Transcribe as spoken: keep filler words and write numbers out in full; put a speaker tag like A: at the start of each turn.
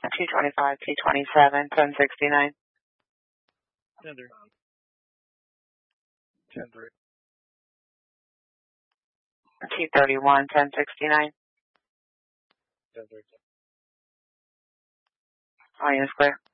A: two twenty-five, T twenty-seven, ten sixty-nine.
B: ten three. ten three.
A: T thirty-one, ten sixty-nine.
B: ten three.
A: Volume is clear.